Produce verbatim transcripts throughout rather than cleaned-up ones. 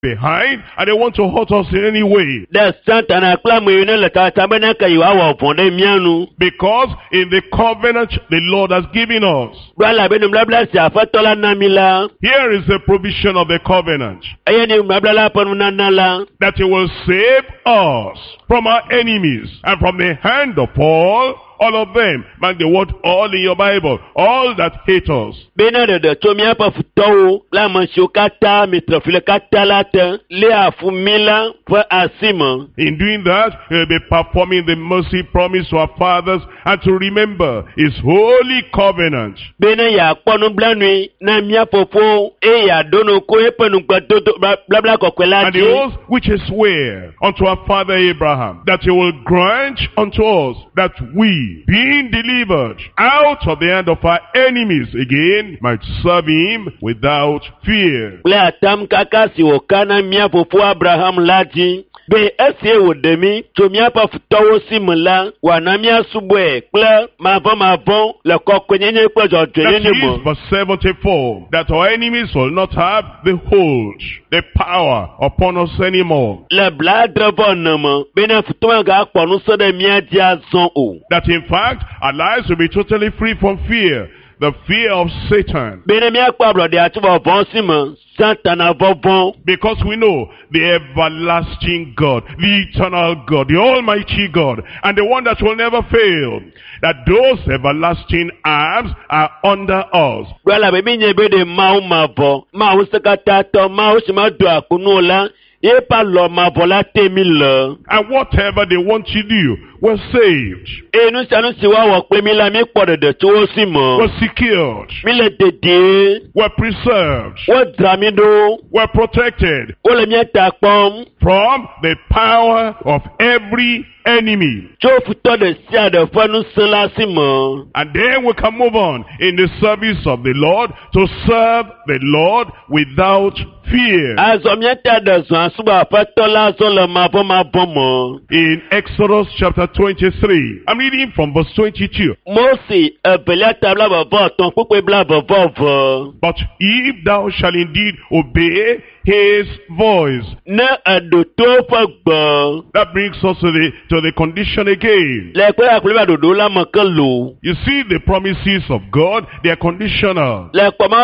behind and they want to hurt us in any way. Because in the covenant the Lord has given us, here is the provision of the covenant, that He will save us from our enemies and from the hand of all. All of them. Mark the word all in your Bible. All that hate us. In doing that, He'll be performing the mercy promise to our fathers and to remember His holy covenant. And the oath which is swear unto our father Abraham, that He will grant unto us that we, being delivered out of the hand of our enemies again, might serve Him without fear. Be ese wodemi tomia pa futowo simula wanamia subwe kle mavon mavon le kokwenyenye kwa jodwenye mo. Verse seventy-four, that our enemies will not have the hold, the power upon us anymore. Le bladre bonnement bena futowa ga ponu so de mia dia zon o. That in fact our lives will be totally free from fear, the fear of Satan. Bena mia kwa brode atuba bon simon. Because we know the everlasting God, the eternal God, the almighty God, and the one that will never fail, that those everlasting arms are under us. And whatever they want to do, we're saved. We're secured. We're preserved. We're protected from the power of every enemy. And then we can move on in the service of the Lord to serve the Lord without fear. In Exodus chapter twenty-three, I'm reading from verse twenty-two. But if thou shalt indeed obey His voice. That brings us to the to the condition again. You see, the promises of God, they are conditional.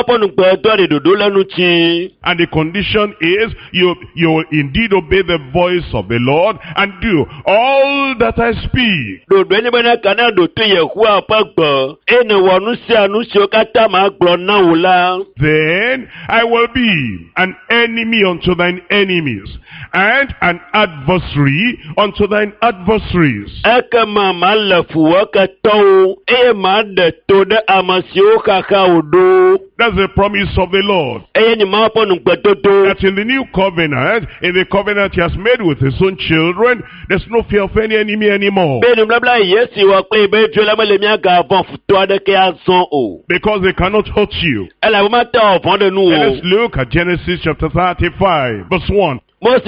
And the condition is you you will indeed obey the voice of the Lord and do all that I speak. Then I will be an enemy unto thine enemies, and an adversary unto thine adversaries. That's the promise of the Lord. That in the new covenant, in the covenant He has made with His own children, there's no fear of any enemy anymore. Because they cannot hurt you. And let's look at Genesis chapter thirty-five, verse one. And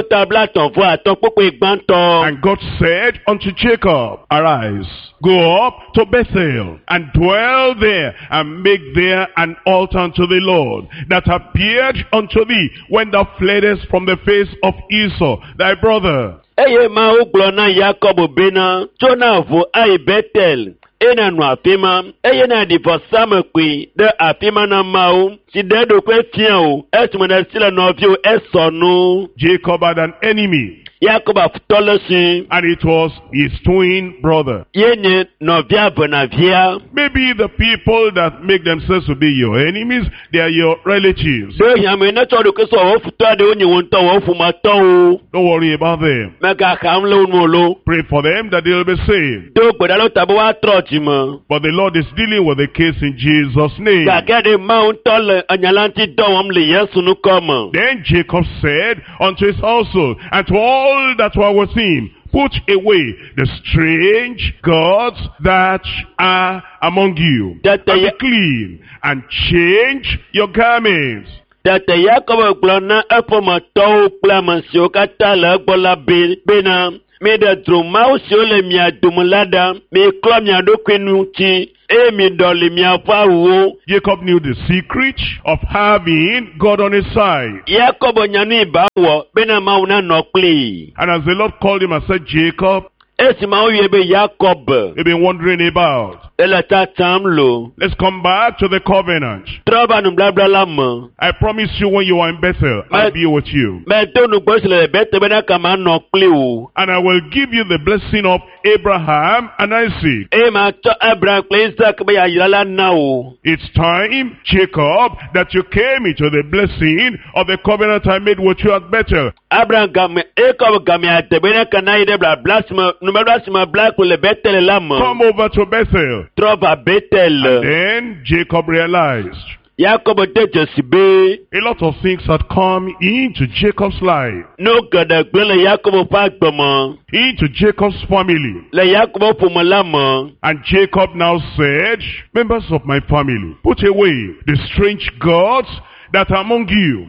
God said unto Jacob, arise, go up to Bethel, and dwell there, and make there an altar unto the Lord, that appeared unto thee when thou fleddest from the face of Esau thy brother. Ena no afima eye na divorce kwi de afima na mawo ti de do kwe fian o esmo na sila no view esonu. Jacob had an enemy. Jacob afutolosi, and it was his twin brother. Yenye no via bonavia. Maybe the people that make themselves to be your enemies, they are your relatives. Don't worry about them. Pray for them that they will be saved. But the Lord is dealing with the case in Jesus' name. Then Jacob said unto his household and to all that were with him, put away the strange gods that are among you, and be clean, and change your garments. Emi doli miafa wo. Jacob knew the secret of having God on his side. Jacob nyanu ibawo bena mauna nokli. And as the Lord called him and said, Jacob, esi mawi ebe Jacob. You've been wondering about. Let's come back to the covenant. I promise you when you are in Bethel, I'll be with you. And I will give you the blessing of Abraham and Isaac. It's time, Jacob, that you came into the blessing of the covenant I made with you at Bethel. Come over to Bethel. And then Jacob realized a lot of things had come into Jacob's life, into Jacob's family. And Jacob now said, members of my family, put away the strange gods that are among you.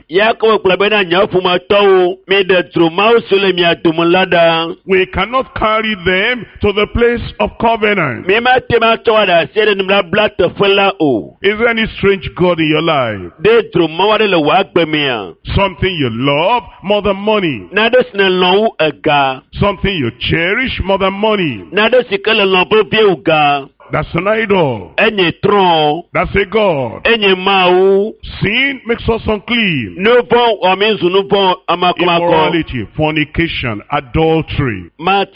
We cannot carry them to the place of covenant. Is there any strange God in your life? Something you love more than money. Something you cherish more than money. That's an idol. That's a god. Sin makes us unclean. Immorality, fornication, adultery, lust,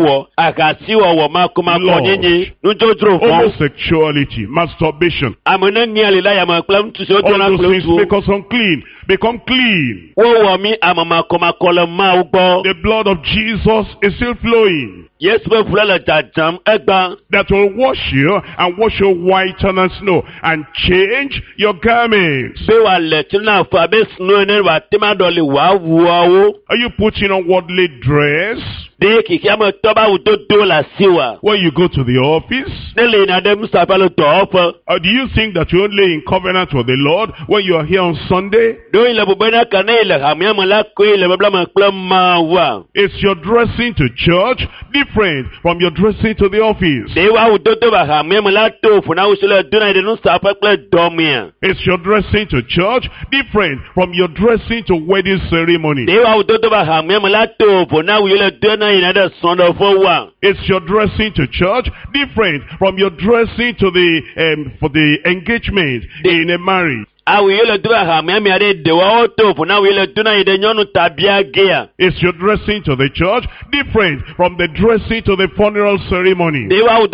homosexuality, masturbation. All those things make us unclean. Become clean. The blood of Jesus is still flowing. That will wash you and wash you whiter than snow and change your garments. Are you putting on worldly dress? When you go to the office? Or do you think that you're only in covenant with the Lord when you are here on Sunday? Is your dressing to church different from your dressing to the office? Is your dressing to church different from your dressing to wedding ceremony? Is your dressing to church different from your dressing to the um, for the engagement in a marriage? Is your dressing to the church different from the dressing to the funeral ceremony?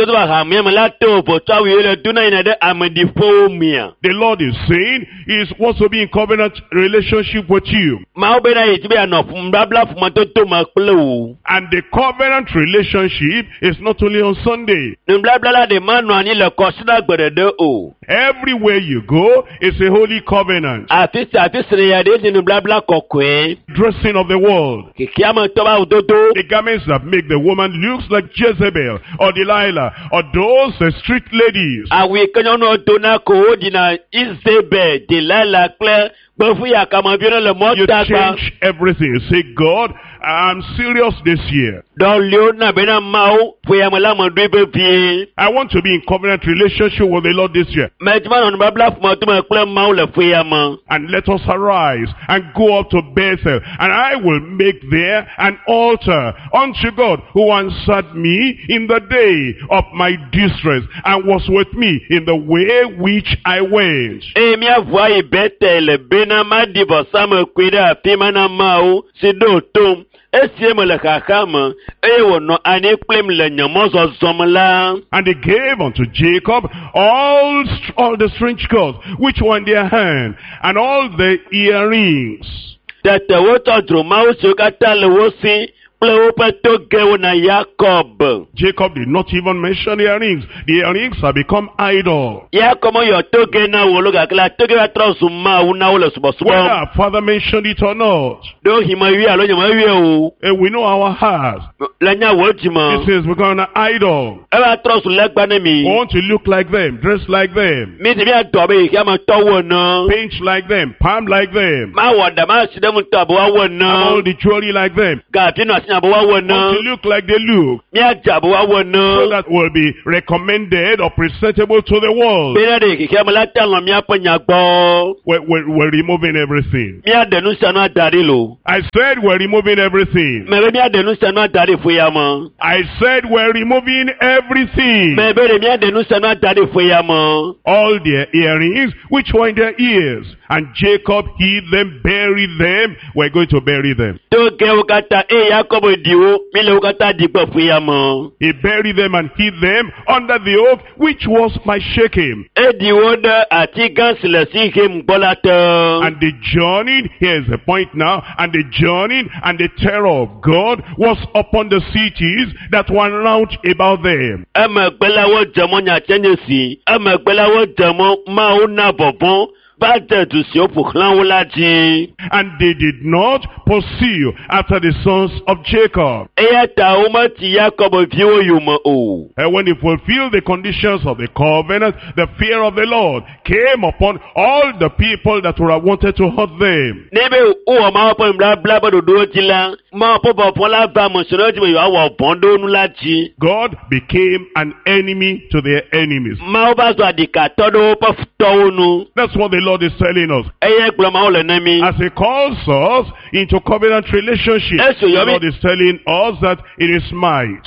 The Lord is saying He wants to be in covenant relationship with you. And the covenant relationship is not only on Sunday. Everywhere you go is a holy covenant. Dressing of the world. The garments that make the woman looks like Jezebel or Delilah or those uh, street ladies. You change everything. You say, God, I'm serious this year. I want to be in covenant relationship with the Lord this year. And let us arise and go up to Bethel, and I will make there an altar unto God, who answered me in the day of my distress and was with me in the way which I went. And he gave unto Jacob all, all the strange gods which were in their hand, and all the earrings. Jacob did not even mention the earrings. The earrings have become idol. Whether our father mentioned it or not, Do hima wi alo nyama wi o. And we know our hearts. La nya wo jima. It says we're going to idol. E ba trust legba na mi. We want to look like them, dress like them. Mi ti bi ado be ki ma to wo na. Paint like them, palm like them. Ma wo da ma si dem to bo wa wo na. All the jewelry like them. Ga ti no asinya bo wa wo na. Want to look like they look. Mi aja bo wa wo na. So that will be recommended or presentable to the world. Be na de ki ma la ta lo mi apanya gbo. We're, we're, we're removing everything. Mi adenu sanu adari lo. I said we're removing everything. Me be mi adenu sanu adari fu ya mo. I said we're removing everything. Me be mi adenu sanu adari fu ya mo. All their earrings, which were in their ears. And Jacob hid them, buried them. We're going to bury them. To ke ukata e Yakobo diwo, mi le ukata digbo fu ya mo. He buried them and hid them under the oak, which was my Shechem. E diwo de ati gan sile si ke mbolata. And the journey, here's the point now, and the journey and the terror of God was upon the cities that were round about them. Ema gbelawo jamo nya chenesi, ema gbelawo jamo ma una bobon. And they did not pursue after the sons of Jacob. And when he fulfilled the conditions of the covenant, the fear of the Lord came upon all the people that would have wanted to hurt them. God became an enemy to their enemies. That's what the Lord is telling us. As he calls us into covenant relationship, the Lord is telling us that it is might.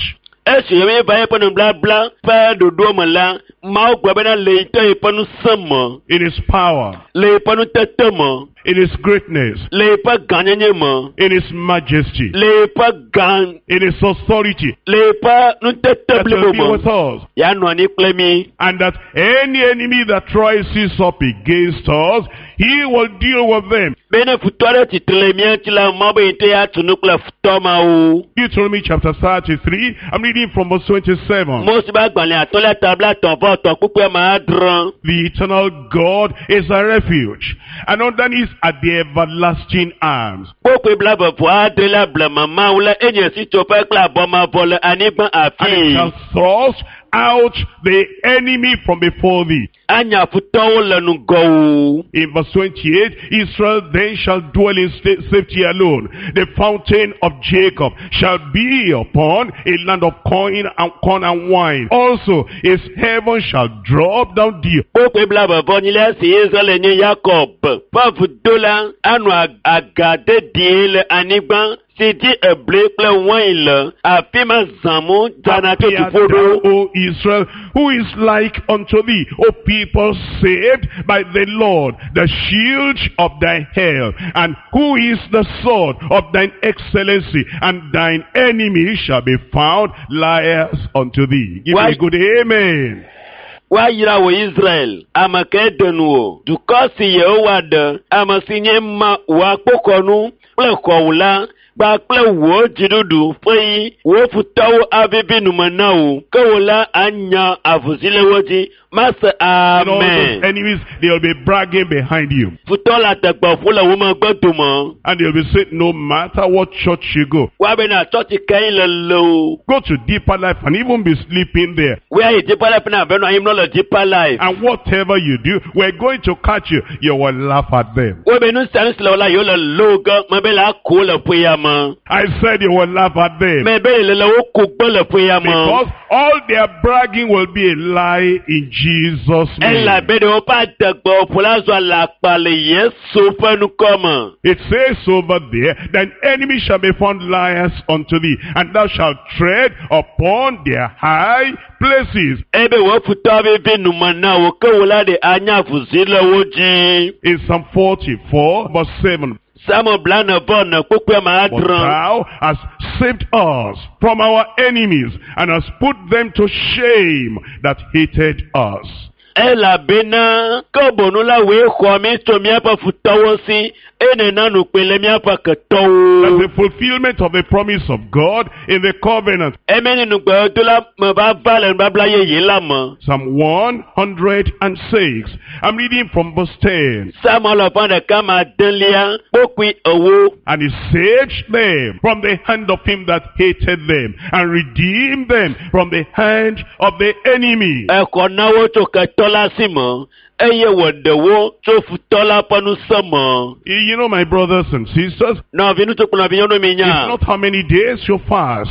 In his power, in his greatness, in his majesty, in his authority, that will be with us. And that any enemy that rises up against us, he will deal with them. Deuteronomy chapter thirty-three, I'm reading from verse twenty-seven. The eternal God is a refuge, and underneath are the everlasting arms. And it shall thrust out the enemy from before thee. In verse twenty-eight, Israel then shall dwell in safety alone. The fountain of Jacob shall be upon a land of corn and corn and wine. Also, his heaven shall drop down dew. Sidi eble kple wine afima zamu jana to Thou, O Israel, who is like unto thee, O people saved by the Lord, the shield of thy hair, and who is the sword of thine excellency, and thine enemy shall be found liars unto thee. Give me a good amen. Wa yira wo Israel amakedenu dukosi Yehowa amasinye ma wa pokonu ple kowula ba kple wo jidudu fei wo futawo abibi numanao kola anya avuzile woji master amen. Enemies, they will be bragging behind you. Futola takba fula wo ma gbodumo. And they will be saying, no matter what church you go, wa be na church kain lo go to Deeper Life and even be sleeping there. Where is Deeper Life na be no him no Deeper Life. And whatever you do, we're going to catch you. You will laugh at them. We be no stand slow la yo lo logo ma be la ko le puya ma. I said you will laugh at them. Me be le lo ko gbo le puya ma. Because all their bragging will be a lie in Jesus' name. It says over there, thine enemy shall be found liars unto thee, and thou shalt tread upon their high places. In Psalm forty-four, verse seven. But thou hast saved us from our enemies, and hast put them to shame that hated us. That's the fulfillment of the promise of God in the covenant. Psalm one hundred six. I'm reading from verse ten. And he saved them from the hand of him that hated them, and redeemed them from the hand of the enemy. You know, my brothers and sisters, it's not how many days you fast.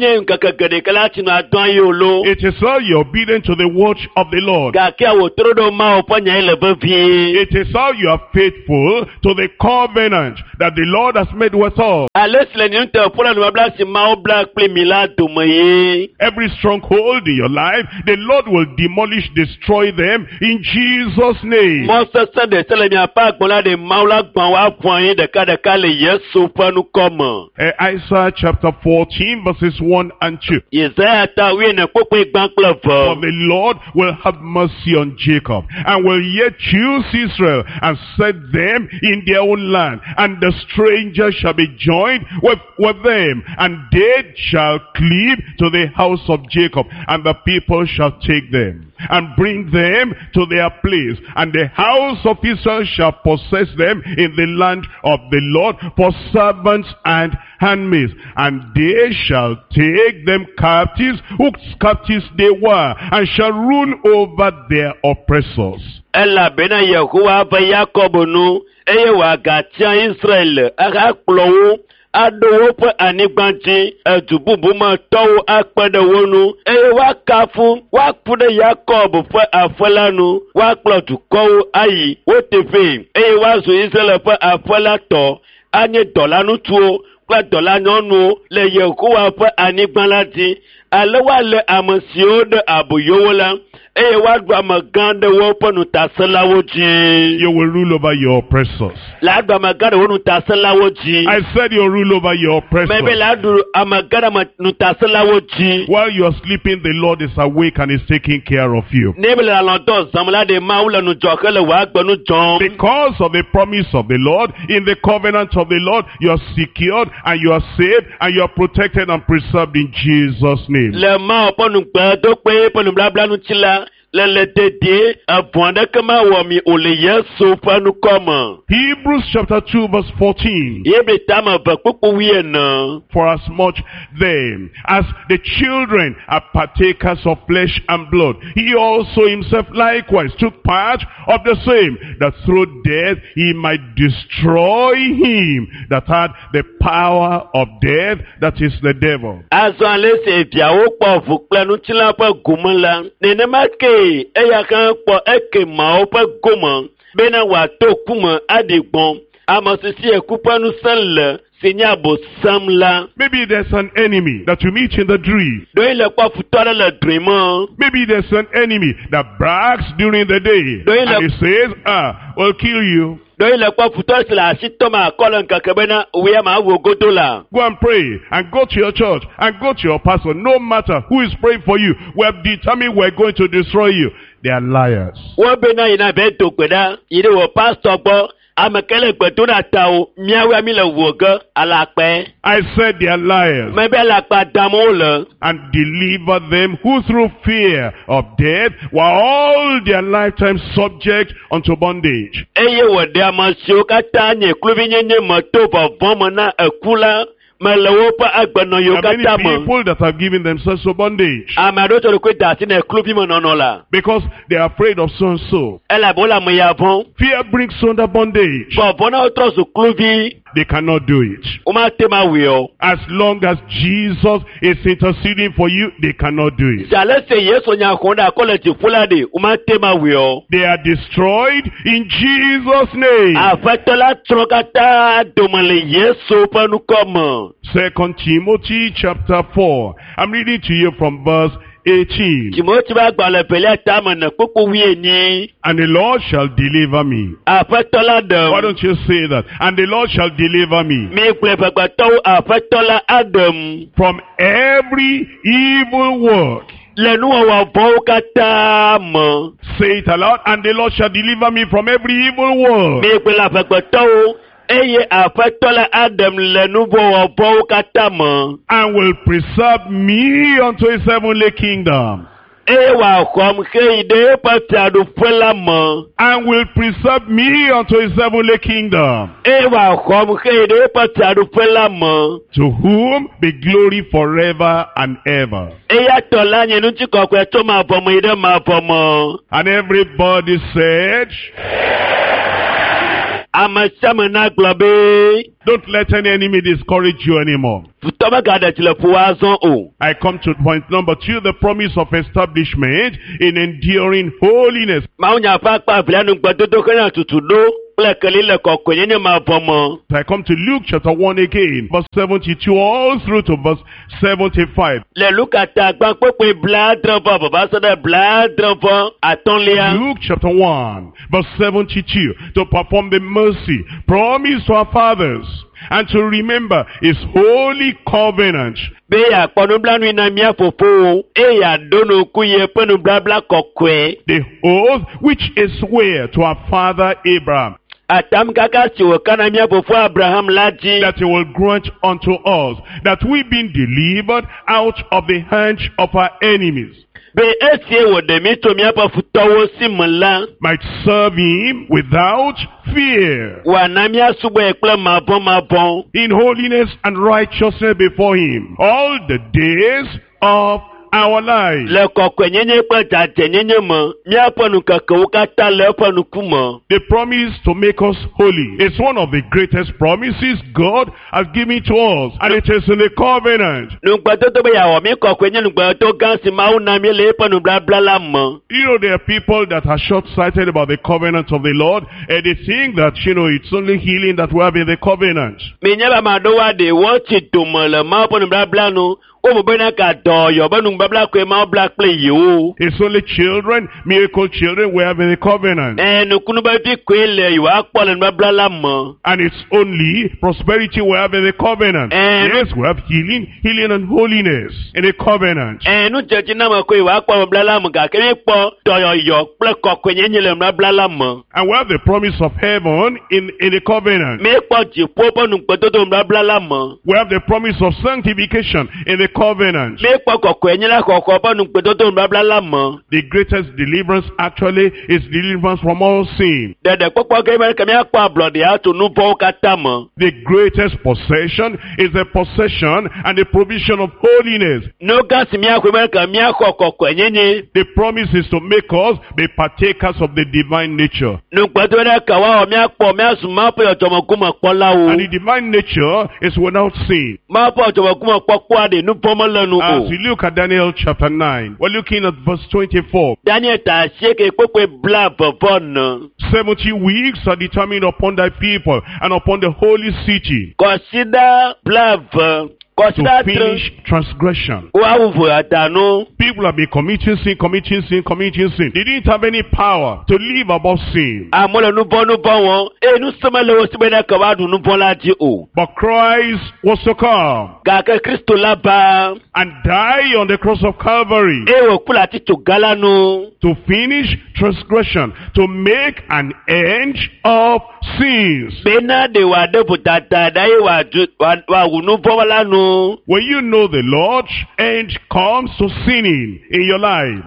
It is how you're obedient to the word of the Lord. It is how you are faithful to the covenant that the Lord has made with us. Every stronghold in your life, the Lord will demolish, destroy them in Jesus' name. Uh, Isaiah chapter fourteen verses one and two. For the Lord will have mercy on Jacob, and will yet choose Israel, and set them in their own land, and the stranger shall be joined with, with them, and they shall cleave to the house of Jacob, and the people shall take them, and bring them to their place, and the house of Israel shall possess them in the land of the Lord for servants and handmaids, and they shall take them captives, whose captives they were, and shall rule over their oppressors. Adowo pe anigbanti edububu ma towo akpede wonu eye wa kafu wa kude Jacob pe afelanu wa klotu ko ayi wo tefe eye wa so Israel pe afela to anye dolanu tuo pe dolanu nu le Yehowa pe anigbanlati alewa le amasio de aboyowola. You will rule over your oppressors. I said you'll rule over your oppressors. While you are sleeping, the Lord is awake and is taking care of you. Because of the promise of the Lord, in the covenant of the Lord, you are secured and you are saved and you are protected and preserved in Jesus' name. Hebrews chapter two verse fourteen. For as much then as the children are partakers of flesh and blood, he also himself likewise took part of the same, that through death he might destroy him that had the power of death, that is the devil. Eya kan po eke ma ope goma bena wa to kuma adigbon amasisi ekupanu sanle sinya bo samla. Maybe there's an enemy that you meet in the dream. Do ile kwa futara le dream. Maybe there's an enemy that brags during the day and he says, ah, we'll kill you. Go and pray and go to your church and go to your pastor. No matter who is praying for you, we have determined we're going to destroy you. They are liars. I said they are liars. And deliver them who through fear of death were all their lifetime subject unto bondage. There are many people that have given themselves to bondage because they are afraid of so and so. Fear brings under bondage. They cannot do it. As long as Jesus is interceding for you, they cannot do it. They are destroyed in Jesus' name. Second Timothy chapter four. I'm reading to you from verse eighteen. And the Lord shall deliver me. Why don't you say that? And the Lord shall deliver me from every evil work. Say it aloud. And the Lord shall deliver me from every evil work. Eye afetola Adam le nubo obo katamo. And will preserve me unto his heavenly kingdom. Ewa kom keide patadu felamo. And will preserve me unto his heavenly kingdom. Ewa kom keide patadu felamo. To whom be glory forever and ever. Eya tola nyenu chikokwe to ma pomo ide ma pomo. And everybody said, Amashamana globe. Don't let any enemy discourage you anymore. I come to point number two, the promise of establishment in enduring holiness. I come to Luke chapter one again, verse seventy-two all through to verse seventy-five. Luke chapter one, verse seventy-two, to perform the mercy promised to our fathers, and to remember his holy covenant. The oath which is sware to our father Abraham, that he will grant unto us, that we being delivered out of the hands of our enemies, might serve him without fear, in holiness and righteousness before him all the days of our life. The promise to make us holy is one of the greatest promises God has given to us, and it is in the covenant. You know, there are people that are short-sighted about the covenant of the Lord, and they think that, you know, it's only healing that we have in the covenant. It's only children, miracle children we have in the covenant. And it's only prosperity we have in the covenant. Yes, we have healing, healing and holiness in the covenant. And we have the promise of heaven in, in the covenant. We have the promise of sanctification in the covenant. The greatest deliverance actually is deliverance from all sin. The greatest possession is the possession and the provision of holiness. The promise is to make us be partakers of the divine nature. And the divine nature is without sin. As we look at Daniel chapter nine, we're looking at verse twenty-four. Seventy weeks are determined upon thy people and upon the holy city to finish transgression. People have been committing sin, committing sin, committing sin. They didn't have any power to live above sin. But Christ was to come and die on the cross of Calvary to finish transgression, to make an end of sins. When you know the Lord, end comes to sinning in your life,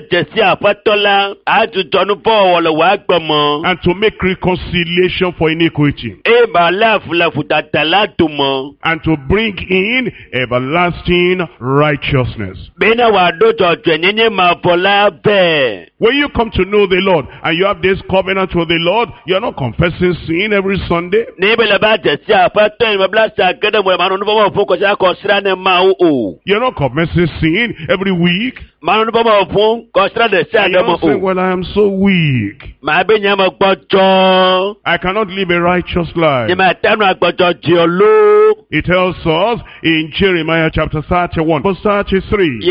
and to make reconciliation for iniquity, and to bring in everlasting righteousness. When you come to know the Lord and you have this covenant with the Lord, you are not confessing sin every Sunday. You're not confessing sin every week. And you're saying, well, I am so weak, I cannot live a righteous life. It tells us in Jeremiah chapter thirty-one, verse thirty-three.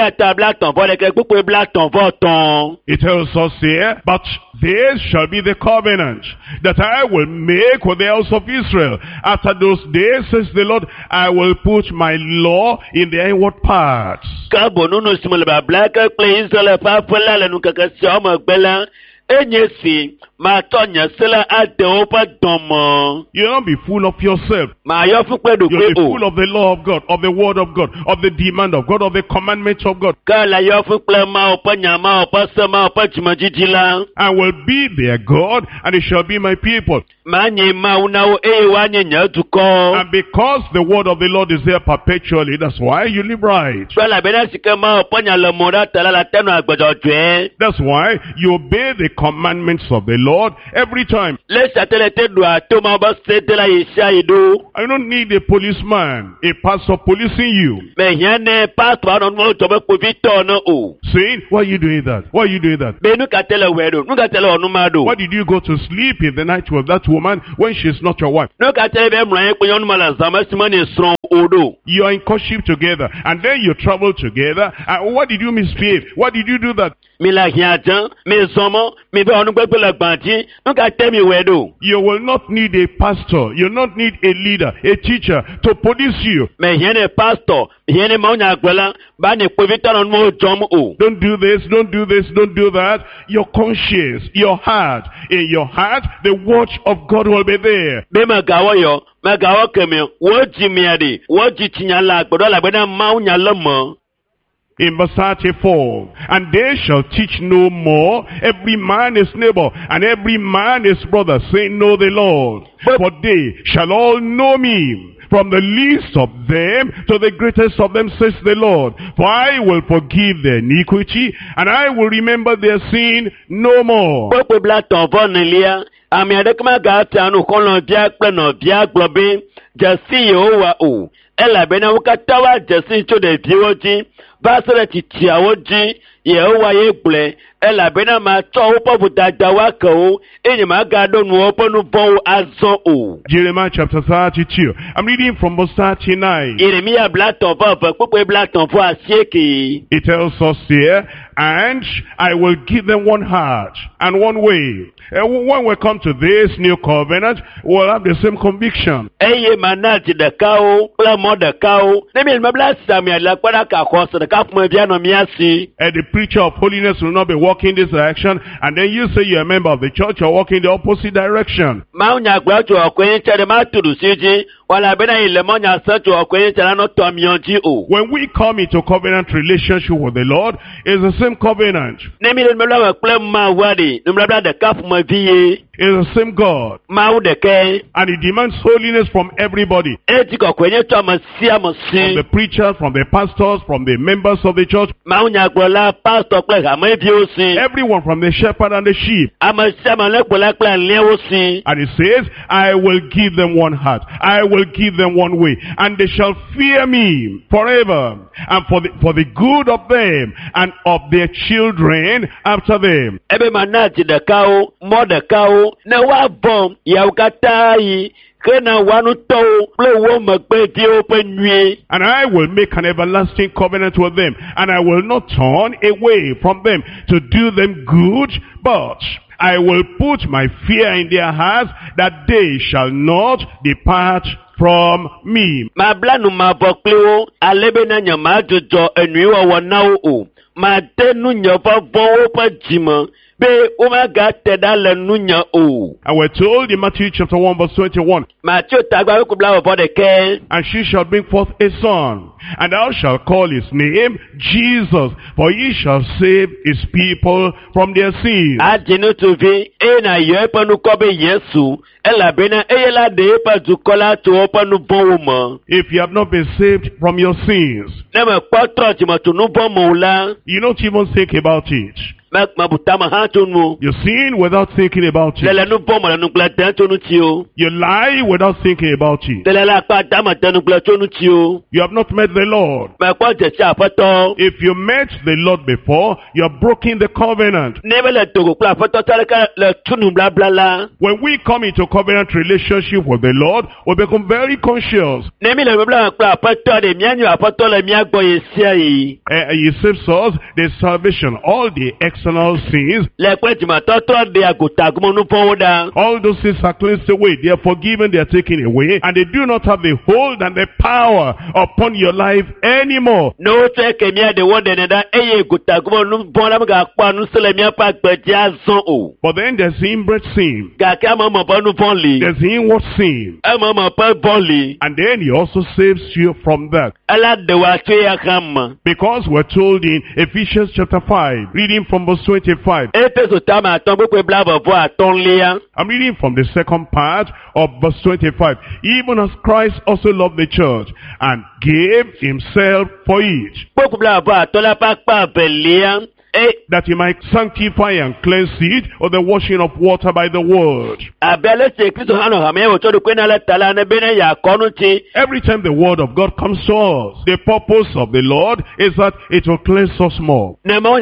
It tells us here, but this shall be the covenant that I will make with the house of Israel. After those days, says the Lord, I will put my law in the inward parts. enye si ma tonya sela adewo pa domo. You'll not be full of yourself. Ma yo fu pe do You'll pe be o. full of the law of God, of the word of God, of the demand of God, of the commandments of God. Ka la yo fu pe ma o pa nyama o pa sama o pa chimajiji la. I will be their God, and they shall be my people. Ma nye ma una o e wa nye nya duko. And because the word of the Lord is there perpetually, that's why you live right. Kwa la bena sika ma o pa nya le mora tala la tenu agbajo jwe. That's why you obey the commandments of the Lord every time. Le satele te do ato ma ba se te la isha ido. I don't need a policeman, a pastor policing you, Me yane pastor no mo to be ko vito no o. saying, why are you doing that? Why are you doing that? Be nu ka tele wedo, nu ka tele onu ma do. Why did you go to sleep in the night with that woman when she's not your wife? Nu ka tele be mran pe yonu mala zama simani stron odo. You are in courtship together, and then you travel together. And why did you misbehave? Why did you do that? Mi la hiatan, mi zomo, mi be onu gbe la gbanti, nu ka te mi wedo. You will not need a pastor. You will not need a leader, a teacher to police you. Me yene pastor, yene ma onya agbela, ba ni pe vito no mo jom o. Don't do this, don't do this, don't do that. Your conscience, your heart. In your heart, the watch of God will be there. Be ma gawo yo, ma gawo kemi, wo ji mi ade, wo ji tinya la agbodo la gbe na ma onya lomo. In verse thirty-four, and they shall teach no more every man his neighbor, and every man his brother, saying, know the Lord. But- For they shall all know me, from the least of them to the greatest of them, says the Lord. For I will forgive their iniquity, and I will remember their sin no more. Popo bla ton von lia, ami adekma ga tanu kolon dia ple no dia globe, jasi Yehowa o. Ela bena ukatawa jasi cho de biwoji, basere titiawoji, Yehowa ye ble, ela bena ma to upo budada wako, enye ma gado nu opo nu bon azon o. Jeremiah chapter thirty-two. I'm reading from verse thirty-nine. Yeremia bla ton von, popo bla ton von asieki. It tells us here, and I will give them one heart and one way. And when we come to this new covenant, we'll have the same conviction. Eye manati de kao, pla mo de kao, nemi me bla sami la kwara ka khoso de ka fmo bia no miasi. And the preacher of holiness will not be walking this direction, and then you say you're a member of the church, you're walking the opposite direction. Ma unya gba to okwen chere ma tudu siji, wala bena ile mo nya sa to okwen chere no to mionji o. When we come into covenant relationship with the Lord, it's the same covenant. Nemi le me bla ple ma wadi, nemi bla de ka fmo vie. It's the same God. Ma u de ke, And He demands holiness from everybody. e ti ko kwenye to ma sia mo From si. the preachers, from the pastors, from the members of the church, Ma unya gba la pastor ple ha ma vie o si. everyone from the shepherd and the sheep. Ama sia ma le ple la ple le o si. And it says, I will give them one heart. I will give them one way. And they shall fear me forever. And for the, for the good of them and of their children after them. Ebe manati de kao, mo de kao, na wa bom, ya ukata yi, kena wanu to, ple wo magbe di open nwe. And I will make an everlasting covenant with them. And I will not turn away from them to do them good, but I will put my fear in their hearts that they shall not depart from me. Ma blanu ma bokle wo, alebe na nyama jojo enwi wo wona o. Ma tenu nyofa bon wo pa jima, be o ma ga teda le nunya o. And we're told in Matthew chapter one verse twenty-one, Ma cho tagba ko bla wo de ke. and she shall bring forth a son, and thou shalt call his name Jesus, for he shall save his people from their sins. A jinu tu vi, e na yo pa nu ko be Yesu, ela bena e la de pa du kola to pa nu bon wo mo. If you have not been saved from your sins, Na me kwatro ti mo to nu bon mo la. you don't even think about it. Mek mabuta ma ha to nu. You sin without thinking about Lele it. nu bon mo la nu gla dan to nu ti o. You lie without thinking about it. Lele la pa da ma dan nu gla to nu ti o. You have not met the Lord. Me kwa je cha fato. If you met the Lord before, you are broken the covenant. Nebe le togo kla fato tale ka le tunu bla bla la. When we come into covenant relationship with the Lord, we become very conscious. Uh, he saves us the salvation, all the external sins. All those sins are cleansed away. They are forgiven, they are taken away, and they do not have the hold and the power upon your life anymore. No, but then there's the inbred sin. There's the inward sin. And then he also saves you from that. Because we're told in Ephesians chapter five, reading from verse twenty-five. I'm reading from the second part of verse twenty-five. Even as Christ also loved the church and gave himself for it, that he might sanctify and cleanse it with the washing of water by the word. Every time the word of God comes to us, the purpose of the Lord is that it will cleanse us more.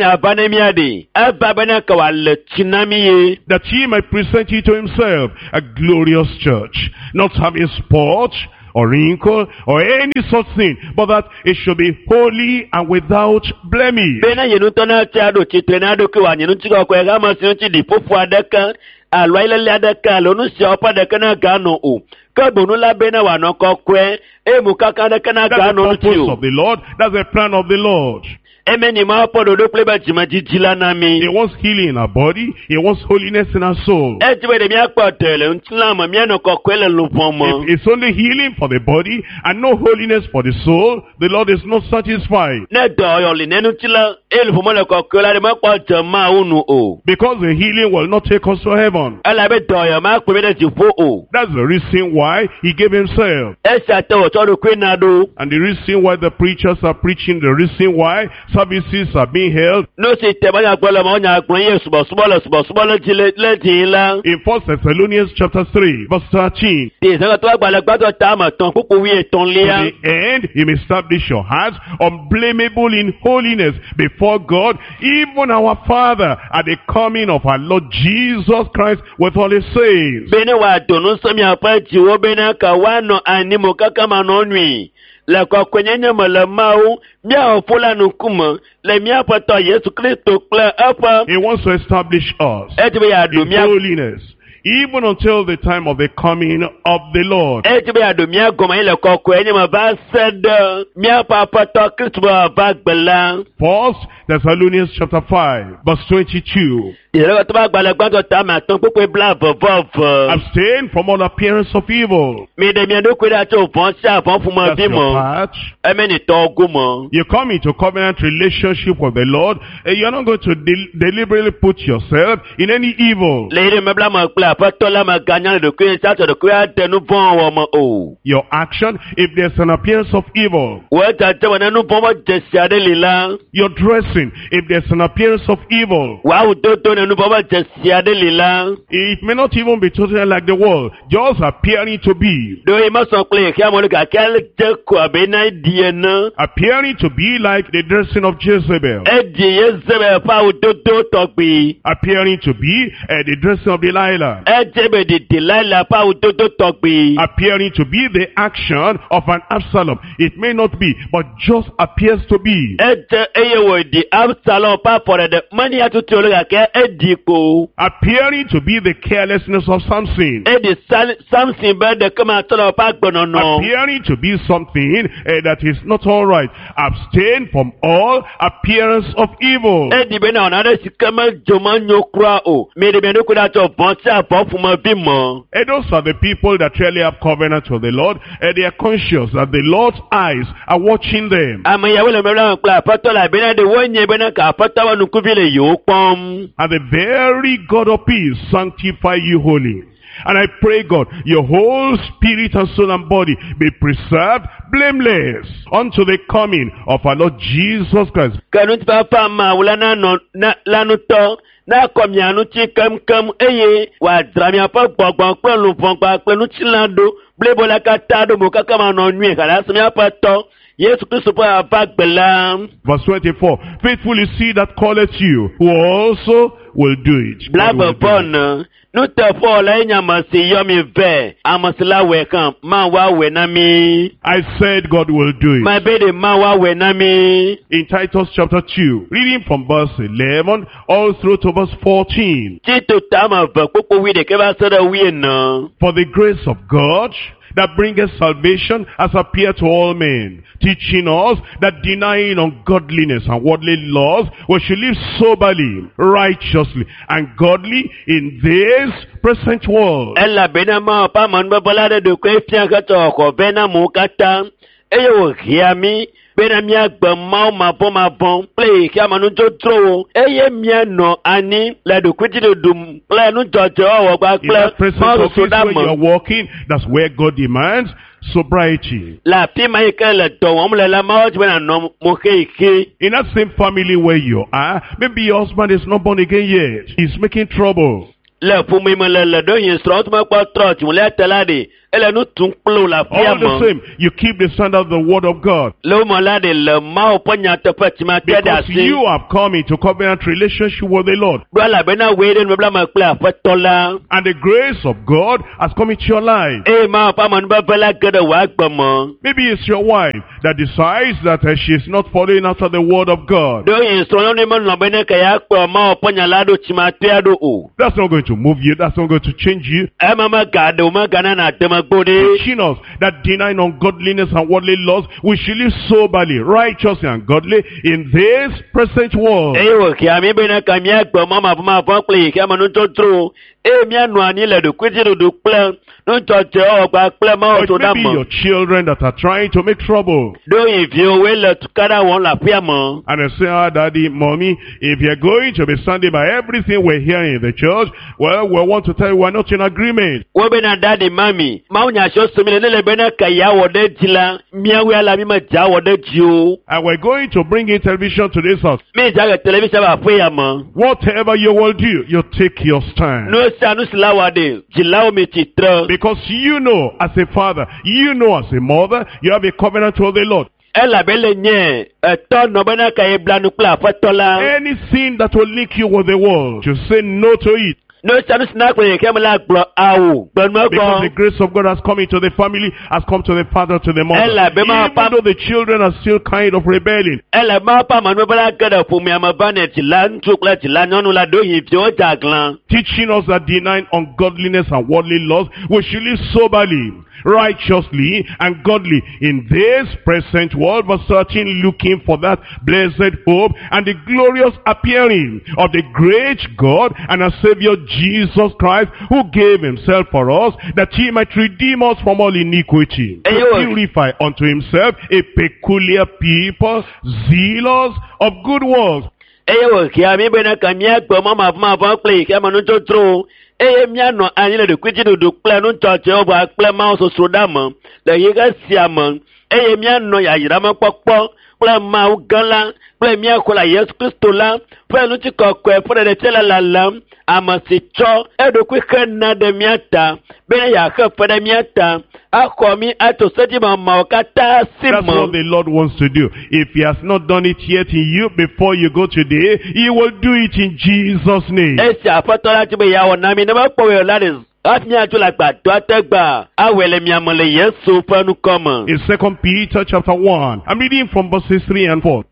That he might present you to himself a glorious church, not having spot or wrinkle or any such thing, but that it should be holy and without blemish. That's the purpose of the Lord. That's the plan of the Lord. He wants healing in our body. He wants holiness in our soul. If it's only healing for the body and no holiness for the soul, the Lord is not satisfied. Because the healing will not take us to heaven. That's the reason why he gave himself. And the reason why the preachers are preaching, the reason why services are being held. In First Thessalonians chapter three, verse thirteen. To the end, he may establish your hearts unblameable in holiness before God, even our Father, at the coming of our Lord Jesus Christ with all his saints. La kwa kwenye nyama la mau mia ofola nukumo le mia pato Yesu Kristo kla apa. He wants to establish us in holiness, even until the time of the coming of the Lord. First Thessalonians chapter five, verse twenty-two. Abstain from all appearance of evil. That's your part. You come into covenant relationship with the Lord, and you're not going to de deliberately put yourself in any evil. Your action, if there's an appearance of evil. Your dressing, if there's an appearance of evil. It may not even be totally like the world, just appearing to be. Appearing to be like the dressing of Jezebel. Appearing to be uh, the dressing of Delilah. Appearing to be the action of an Absalom. It may not be, but just appears to be. Appearing to be the carelessness of Samson. Appearing to be something uh, that is not all right. Abstain from all appearance of evil. And those are the people that really have covenant with the Lord, and they are conscious that the Lord's eyes are watching them. And the very God of peace sanctify you wholly. And I pray, God, your whole spirit and soul and body be preserved blameless unto the coming of our Lord Jesus Christ. Na komianu ti kam kam eye wa dramia pa gbogbo pelu fongba pelu tilando blebola katado mo kakama no nwi kala smia pa to Yesu Kristo pa abagbela. Verse twenty-four. Faithful is he that calleth you, who also will do it. Blabba bon Nu te fo la nyamasi yomi ve amasila we kan ma wa we na mi. I said God will do it. Ma be de ma wa we na mi. In Titus chapter two, reading from verse eleven all through to verse fourteen. Tito tama ve popo wi de ke ba so da wi na. For the grace of God that bringeth salvation has appeared to all men, teaching us that denying ungodliness and worldly laws, we should live soberly, righteously, and godly in this present world. Ella benama pa man ba balade de ko fia ka to ko bena mu kata eyo hiami bena mia gba ma ma bon ma bon play ki amanu jo tro eye mia no ani la de kwiti de dum play nu jojo o gba play ma so da mo you are walking, that's where God demands sobriety. La pi ma ke le do won le la ma o bena no mo ke ke. In that same family where you are, maybe your husband is not born again yet, he's making trouble. Le pou mi me le le do yin strot ma kwa trot mo le telade ele nu tun plo la pia all the same, you keep the standard of the word of God. Le mo la de le ma o ponya te pati ma te da si. Because you have come into covenant relationship with the Lord. Do la bena we de me bla ma kla fa tola. And the grace of God has come into your life. Eh ma pa man ba bela gede wa gbamo. Maybe it's your wife that decides that uh, she is not following after the word of God. Do yin so no mo no bena ka ya po ma o ponya la do ti ma te ado o. That's not going to move you. That's not going to change you. Eh mama gade o ma gana na te ma teaching us that denying ungodliness and worldly laws, we should live soberly, righteously, and godly in this present world. Or maybe your children that are trying to make trouble. And they say, ah, daddy, mommy, if you're going to be standing by everything we're hearing in the church, well, we want to tell you we're not in agreement. Daddy, mommy, and we're going to bring in television to this house. Whatever you will do, you take your stand. Because you know as a father, you know as a mother, you have a covenant with the Lord. Anything that will link you with the world, you say no to it. No, because the grace of God has come into the family, has come to the father, to the mother. Even though the children are still kind of rebelling. Teaching us that denying ungodliness and worldly laws, we should live soberly, righteously, and godly in this present world, but thirteen, looking for that blessed hope and the glorious appearing of the great God and our Savior Jesus Christ, who gave himself for us, that he might redeem us from all iniquity, to purify unto himself a peculiar people, zealous of good works. Eye miano anyele de kwiti do kple no church o ba kple ma so so dam le yega siam eye miano ya yira ma pokpo kple ma u gala kple mia ko la Yesu Kristo la kple no ti kokko e fore de tela la lam amasi cho e do kwi kana de miata be ya ka fore miata akomi ato seti ma ma okata simo. That's what the Lord wants to do. If he has not done it yet in you before you go today, he will do it in Jesus' name. Esi afatola ti be ya wona mi na ba po we la des. In Second Peter chapter one, I'm reading from verses three and four.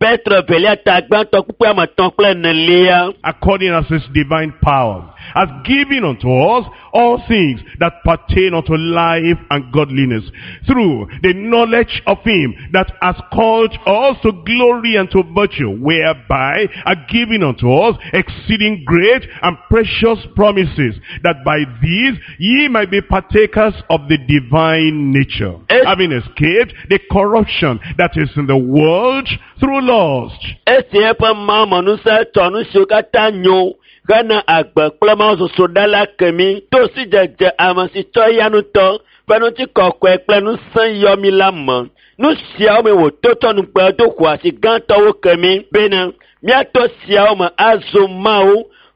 According as his divine power has given unto us all things that pertain unto life and godliness, through the knowledge of him that has called us to glory and to virtue, whereby are given unto us exceeding great and precious promises, that by these ye might be partakers of the divine nature, es having escaped the corruption that is in the world through lust. Gana agba klama so sodala kemi to si jeje amasi to yanu to penu ti kokwe plenu san yomi lam nu sia o me wo toto nu pe to kwa si gan to wo kemi bena mi ato sia o ma azo ma o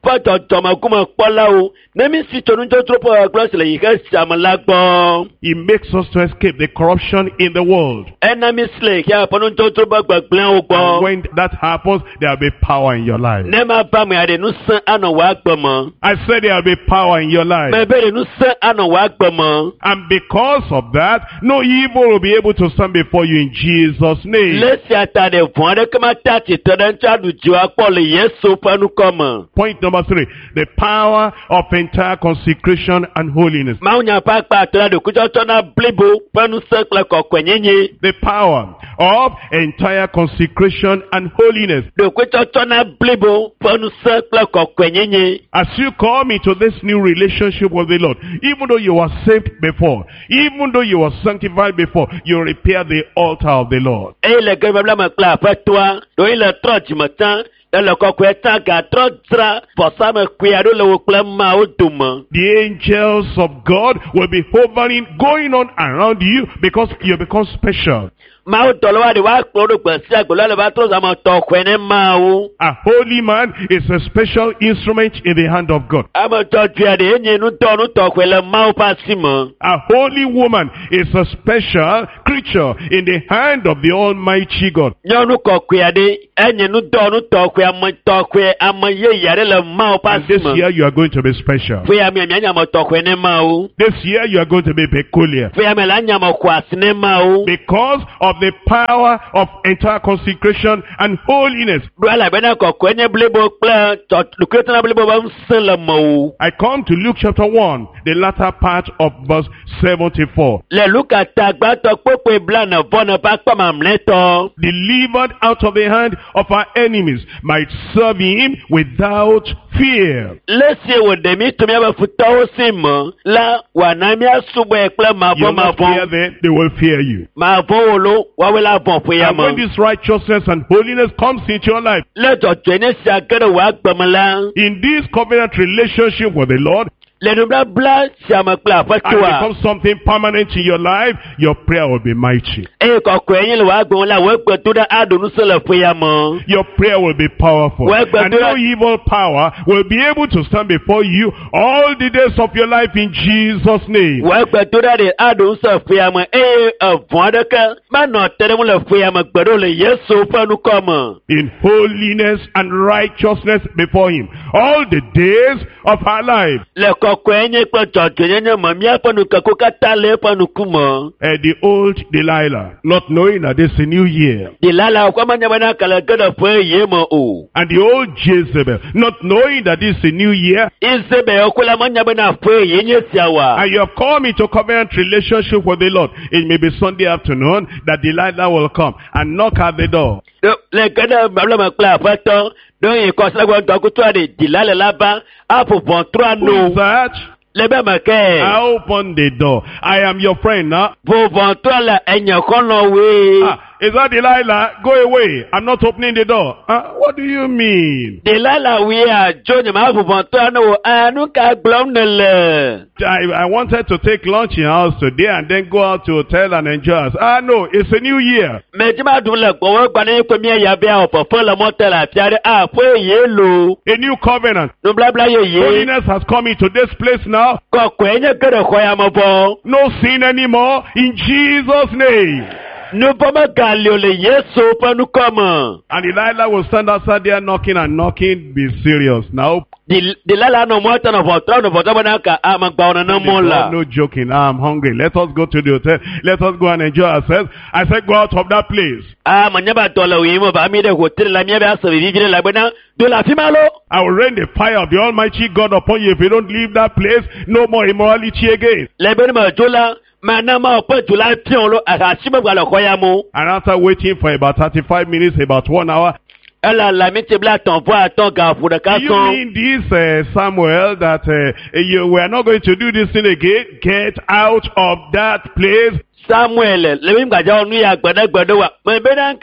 fa tɔtɔmɔ kuma kpɔla o ne mi si tɔnu tó tó pɔ ɛkplɔ si le yi ke siamela gbɔ. He makes us to escape the corruption in the world. ɛna mi sile kí a pɔnu tó tó bɔ gbɛgblẽ o gbɔ. And when that happens, there will be power in your life. ne ma ba mi a de nu sɛn anɔ wa gbɛmɔ. I said there will be power in your life. mɛ bɛ de nu sɛn anɔ wa gbɛmɔ. And because of that, no evil will be able to stand before you in Jesus' name. lesi ata de vɔn de kama ta ti tɛ ɖe ŋtsa du dziwa kpɔ le yesu ƒe nukɔme. Point number three, the power of entire consecration and holiness. mawu nya ƒe akpa atɔ la ɖokutsɔtsɔ na blibo ƒe nusẽ kple kɔkɔenyenye. The power of entire consecration and holiness. ɖokutsɔtsɔ na blibo ƒe nusẽ kple kɔkɔenyenye. As you come into this new relationship with the Lord, even though you were saved before, even though you were sanctified before, you repair the altar of the Lord. eye le ge babla me kple aƒetɔa ɖo yi le trɔ dzimetã ele kɔkɔe tã gatrɔ dzra vɔsamekui aɖo le wo kple mawo dome. The angels of God will be hovering, going on around you because you become special. mawo dɔlɔwa de wa kplɔ ɖo gbe sia gbe la le va trɔ zãme tɔxɔe ne mawo. A holy man is a special instrument in the hand of God. ame dzɔdzɔe aɖe enye nudɔ nutɔxɔe le mawo ƒe asi me. A holy woman is a special creature in the hand of the Almighty God. nyɔnu kɔkɔe aɖe enye nudɔ nutɔxɔe ame tɔxɔe ame yeye aɖe le mawo ƒe And asi this me. year you are going to be special. fe ya mi mianya me tɔxɔe ne mawo. This year you are going to be peculiar. fe ya mi la nya me xɔ asi ne mawo. Because of the power of entire consecration and holiness. ɖo elabena kɔkɔe nye blibo kple ɖokuiwotena blibo be ŋusẽ le mewo. I come to Luke chapter one, the latter part of verse seventy-four. le luka ta gbãtɔ kpekpe blane vɔ ne ƒe akpa mamlɛtɔ. Delivered out of the hand of our enemies, might serve him without fear. lesie wòɖe mi to míaƒe futɔwo si me la wòana míasubɔe kple You will not fear mavɔ them, they will fear you. mavɔ wo lo woawoe la vɔ ƒe ya And when me. this righteousness and holiness comes into your life, le dzɔdzɔe ne sia ge ɖe wò agbeme la. in this covenant relationship with the Lord, le nubabla sia me kple and aƒetɔa. becomes something permanent in your life, your prayer will be mighty. eye kɔkɔe nye le wò agbeme la wò egbe do ɖe aɖo nusẽ le ƒe ya me. Your prayer will be powerful. Well, but And do no I- evil power will be able to stand before you all the days of your life in Jesus' name. wò egbe do ɖe ɖe aɖo nusẽ ƒe ya me eye evɔ aɖeke manɔ te ɖe mu le ƒe ya me gbe ɖo le yesu ƒe nukɔme. In holiness and righteousness before him all the days of our life. le kɔkɔe nye kple dzɔdzɔenyenye me míaƒe nukeko katã le eƒe nukume. Uh, the old Delilah, not knowing that it's a new year. Delala wòkɔ menya bena kele ge ɖe ƒe ye me o. And the old Jezebel, not knowing that it's a new year. Isabel wòkɔ la menya bena ƒe ye nye sia wa. And you have come into covenant relationship with the Lord. It may be Sunday afternoon that Delilah will come and knock at the door. Le ge ɖe babla me kple aƒetɔ ɖo yi kɔsila gbɔ ŋdɔkutu aɖe Delala la ba aƒo ʋɔtrua Who is no. that? Le be me ke. I open the door. I am your friend now. Vo ʋɔtrua le enye xɔlɔ we. Ah, is that Delilah? Go away. I'm not opening the door. Uh, what do you mean? Delala wia dzo nye ma aƒo ʋɔtrua ne wo anu ka gblɔm ne le. I, I wanted to take lunch in house today and then go out to hotel and enjoy us. Ah, no, it's a new year. Me dzi ma ɖum le gbɔwɔ gba ne kpe mía ya be awɔ fefe le mɔte le afi aɖe a ƒe ye lo. A new covenant. Nublabla yeye. Holiness has come into this place now. Kɔkɔe nye ge ɖe xɔ ya me bɔ. No sin anymore in Jesus' name. Nubɔ megali o le Yesu ƒe nukɔme. And Delilah will stand outside there knocking and knocking. Be serious now. Delala nɔ mɔ te nɔ ʋɔtrɔ nɔ ʋɔtrɔ bena ka amagbawo nene mɔ la. No joking. I'm hungry. Let us go to the hotel. Let us go and enjoy ourselves. I said, go out of that place. Ah, menye ba tɔ le oyi me ba mi ɖe hotel la mía be ase vivi ɖe la bena do le afi ma lo. I will rain the fire of the Almighty God upon you if you don't leave that place. No more immorality again. Le be ne me dzo la mana ma ƒe dzo la tiɔ lo ahasi me gba le xɔ ya me. And after waiting for about thirty-five minutes, about one hour, Ela la mi te bla tɔn vo atɔ gaƒo ɖeka you sɔn. mean this uh, Samuel that uh, you were not going to do this thing again? Get out of that place. Samuel le mi gbadza nu ya gbeɖegbeɖe wa me be na nka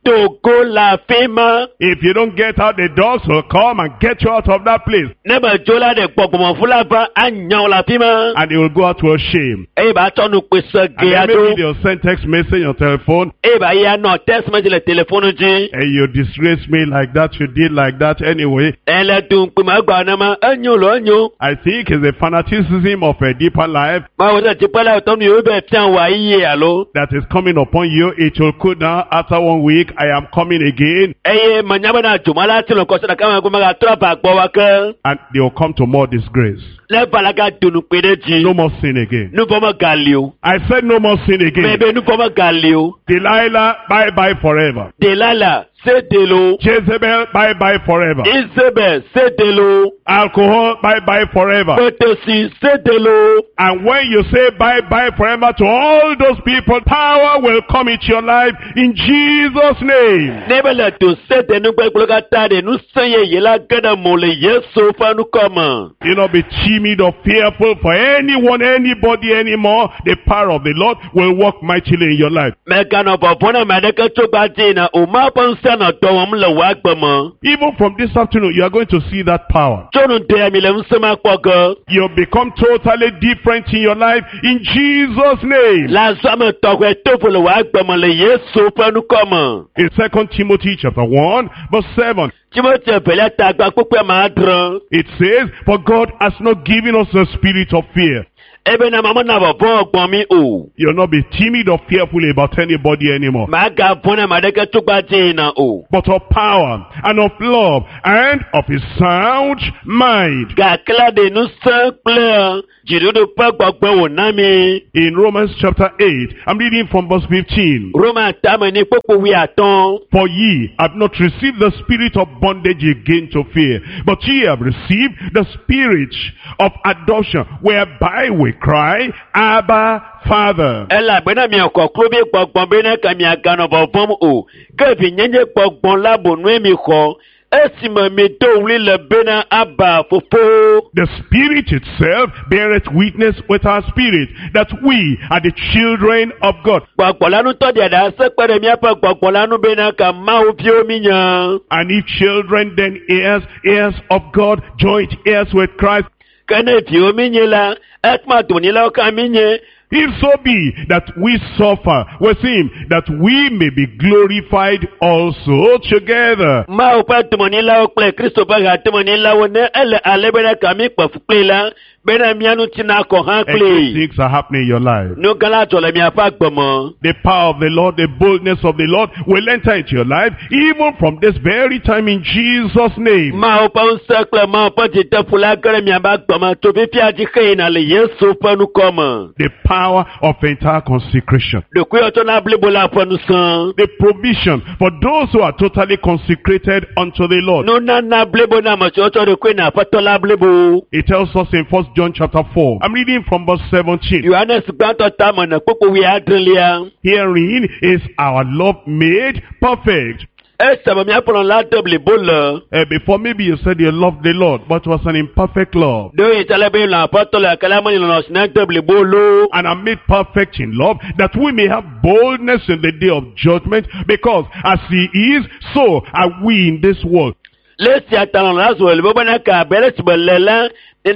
Togo la fema. If you don't get out, the dogs will come and get you out of that place. Neba jola de popomo fulaba anyaw la fema. And they will go out with shame. Eba tonu kwesa And then geado. maybe they'll send text message on telephone. Eba ya no text message le telephone ji. And you disgrace me like that, you did like that anyway. Ele dun kuma gba na ma anyo lo anyo. I think it's the fanaticism of a deeper life Ma wo se ti pala tonu yo be tian wa iye alo. that is coming upon you. It will cool down after one week. I am coming again. Eye manyaba na jumala ti lo ko se na kama kuma ga tropa gbo wa kan. And they will come to more disgrace. Le balaga dunu pede ji. No more sin again. Nu bomo galio. I said no more sin again. Bebe nu bomo galio. Delilah, bye bye forever. Delala se delo. Jezebel, bye bye forever. Isabel se delo. Alcohol, bye bye forever. Petesi se delo. And when you say bye bye forever to all those people, power will come into your life in Jesus' name. Nebele to se denu gbe gbe ta de nu seye yela gada mole yeso fa nu koma. You not be timid or fearful for anyone, anybody anymore. The power of the Lord will work mightily in your life. Mega no popona medeka to ba jina o ma pon se na do won le wa gbemo. Even from this afternoon, you are going to see that power. Jonu de mi le nsema pogo. You'll become totally different in your life in Jesus' name. La zame to kwe to fo le wa gbemo le yeso fa nu koma. In Second Timothy chapter one, verse seven, Timothy pele ta gba pupe ma dran. it says, "For God has not given us the spirit of fear." Ebe na mama na bo ogbon mi o. You'll not be timid or fearful about anybody anymore, Ma ga bona madeka to gba jina o. but of power and of love and of a sound mind. Ga kla de nu se ple. Jiru do pa gbogbo wo na mi. In Romans chapter eight, I'm reading from verse fifteen. Roma tame ni popo wi aton. "For ye have not received the spirit of bondage again to fear, but ye have received the spirit of adoption, whereby we cry, Abba, Father." Ela gbena mi oko klo bi gbogbon be na ka mi aga no bo bom o. Ke bi nyenye gbogbon labo nu mi ko. Esima mi do wli le bena aba fofo. The Spirit itself beareth witness with our spirit that we are the children of God. Gbogbo lanu to dia da se pere mi apa gbogbo lanu be na ka ma o bi o mi yan. And if children, then heirs, heirs of God, joint heirs with Christ. Kene bi o mi yin la. Ekma to ni la o ka mi yin. If so be that we suffer with him, that we may be glorified also together. Ma o pa to ni la o ple Kristo ba ga to ni la wo ne ele ale be na ka mi pa fu ple la. Be na mi anu ti na ko han And ple. these things are happening in your life. No gala to le mi apa gbomo. The power of the Lord, the boldness of the Lord will enter into your life, even from this very time in Jesus' name. Ma o pa un sekle ma o pa ti te fula gere mi aba gbomo to bi pia ji ke na le Yesu pa nu koma. The power of entire consecration. De ku yo to na ble bola pa nu san. The provision for those who are totally consecrated unto the Lord. No na na ble bo na ma cho to de ku na pa to la ble bo. It tells us in First John chapter four. I'm reading from verse seventeen. Yohanes gbanto ta mo na popo wi adrelia. Herein is our love made perfect. Esa ba mi apolon la double bola. Uh, before maybe you said you loved the Lord, but it was an imperfect love. Do itala be la patola kala mo ni lo na double bolo. And are made perfect in love, that we may have boldness in the day of judgment, because as he is, so are we in this world. Lesi atalon la zo le bo na ka bele tibelela. There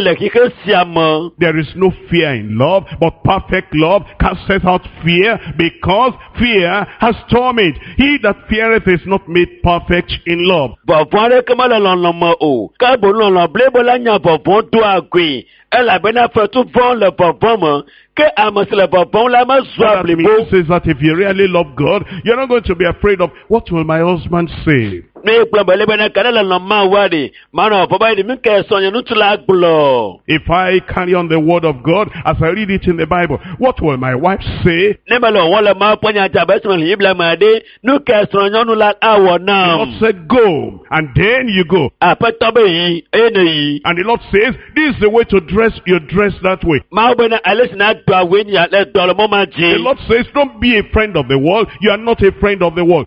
is no fear in love, but perfect love casteth out fear, because fear has torment. He that feareth is not made perfect in love. Elle bena fait tout bon le bonbon que amos le bonbon la ma soit That means says that if you really love God, you're not going to be afraid of what will my husband say. If I carry on the word of God as I read it in the Bible, what will my wife say? The Lord said go, and then you go. And the Lord says, this is the way to dress, you dress that way. The Lord says, don't be a friend of the world. You are not a friend of the world.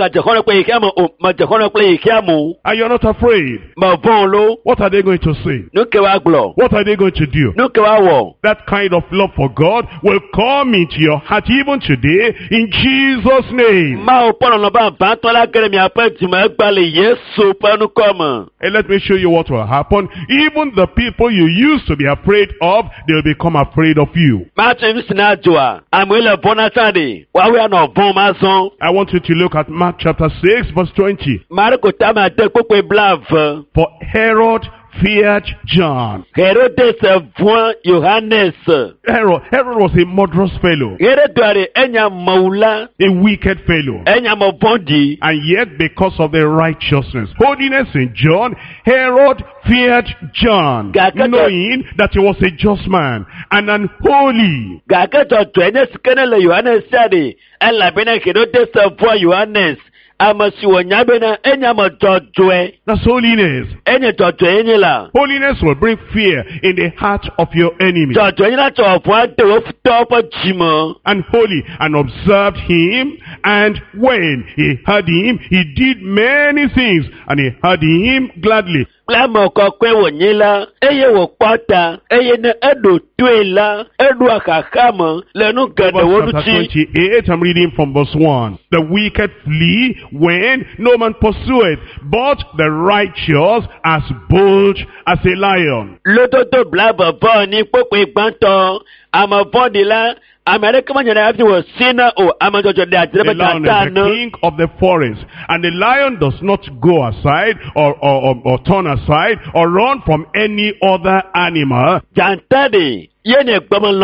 And you're not afraid. What are they going to say? What are they going to do? That kind of love for God will come into your heart even today in Jesus' name. And let me show you what will happen. Even the people you used to be afraid of, they'll become afraid of you. I want you to look at Mark chapter six verse twenty. For Herod feared John. Herod, Herod was a murderous fellow. A wicked fellow. And yet because of the righteousness, holiness in John, Herod feared John, knowing that he was a just man and unholy. That's holiness. Holiness will bring fear in the heart of your enemy. And holy and observed him, and when he heard him, he did many things, and he heard him gladly. Mark chapter twenty-eight, I'm reading from verse one. The wicked flee when no man pursueth, but the righteous as bold as a lion. The lion is the king of the forest, and the lion does not go aside or, or, or, or turn aside or run from any other animal. The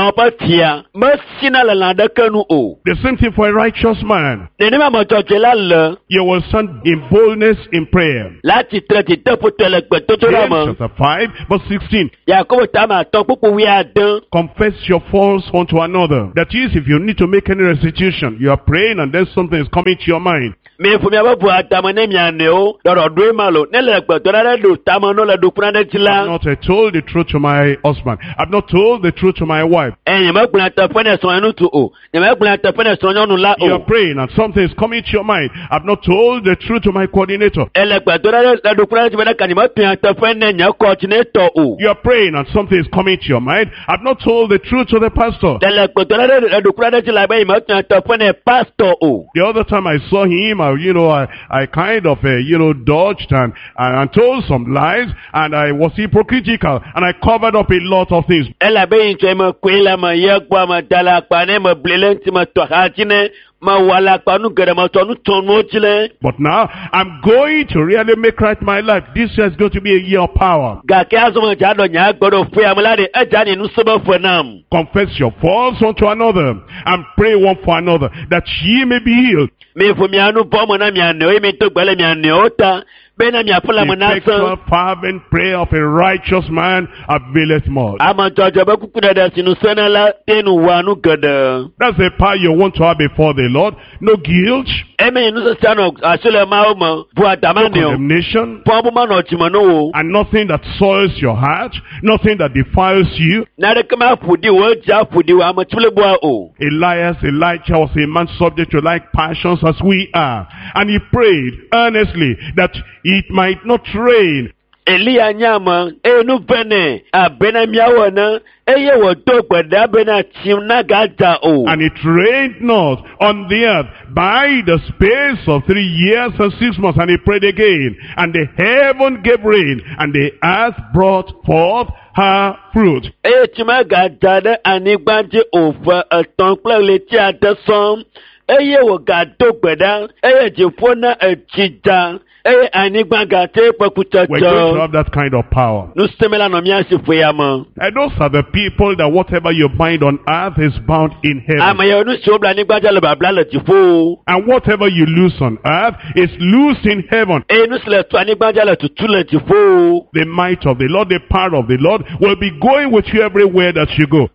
same thing for a righteous man. You will stand in boldness in prayer. James chapter five verse sixteen. Confess your faults one to another. That is, if you need to make any restitution, you are praying and then something is coming to your mind. I've not uh, told the truth to my husband. I've not told the truth to my wife. You're praying and something is coming to your mind. I've not told the truth to my coordinator. You're praying and something is coming to your mind. I've not told the truth to the pastor. The other time I saw him, I, you know, I, I kind of, uh, you know, dodged and, and, and told some lies, and I was hypocritical, and I covered up a lot of things. But now, I'm going to really make right my life. This year is going to be a year of power. Confess your faults one to another, and pray one for another, that ye may be healed. The effectual fervent prayer of a righteous man availeth much. That's the power you want to have before the Lord. No guilt, no condemnation, and nothing that soils your heart, nothing that defiles you. Elias, Elijah was a man subject to like passions as we are, and he prayed earnestly that it might not rain. And it rained not on the earth by the space of three years and six months. And he prayed again, and the heaven gave rain, and the earth brought forth her fruit. Eye wo ga do gbeda, eye jefona ejija, eye anigba ga te pekuchacho. We're going to have that kind of power. And those are the people that whatever you bind on earth is bound in heaven. And whatever you loose on earth is loosed in heaven. The might of the Lord, the power of the Lord will be going with you everywhere that you go.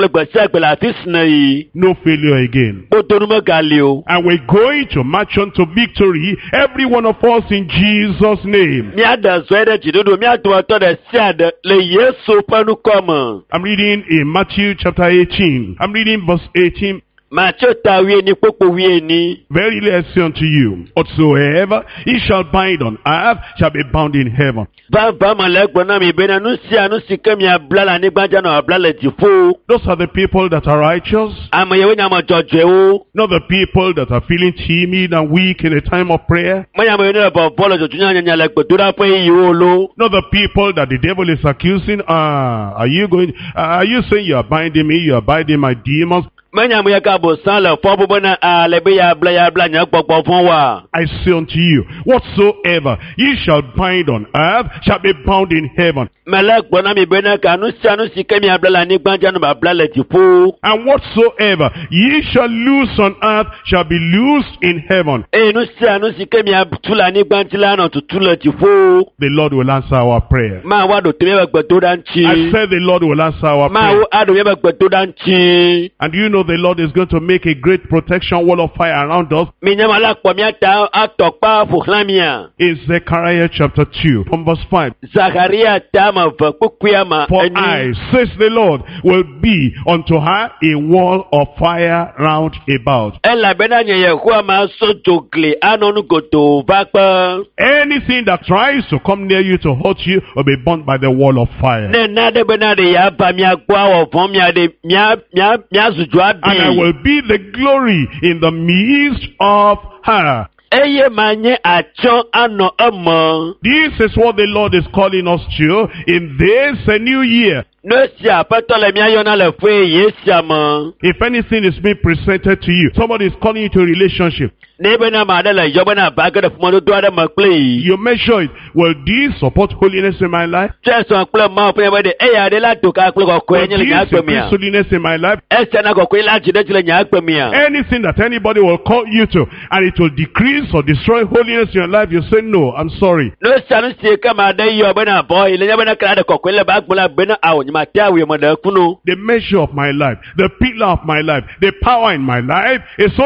No failure again. And we're going to march on to victory, every one of us in Jesus' name. I'm reading in Matthew chapter eighteen. I'm reading verse eighteen. Verily I say unto you, whatsoever ye shall bind on earth shall be bound in heaven. Those are the people that are righteous, not the people that are feeling timid and weak in a time of prayer, not the people that the devil is accusing. Ah, are you going? Uh, are you saying you are binding me? You are binding my demons? I say unto you, whatsoever ye shall bind on earth shall be bound in heaven. And whatsoever ye shall loose on earth shall be loosed in heaven. The Lord will answer our prayer. I said the Lord will answer our prayer. And you know the Lord is going to make a great protection wall of fire around us. In Zechariah chapter two, from verse five. For I, says the Lord, will be unto her a wall of fire round about. Anything that tries to come near you to hurt you will be burnt by the wall of fire. And I will be the glory in the midst of her. This is what the Lord is calling us to in this a new year. If anything is being presented to you, somebody is calling you to a relationship, you measure it. Will this support holiness in my life? Will this increase holiness in my life? Anything that anybody will call you to and it will decrease or destroy holiness in your life, you say no, I'm sorry. The measure of my life, the pillar of my life, the power in my life is so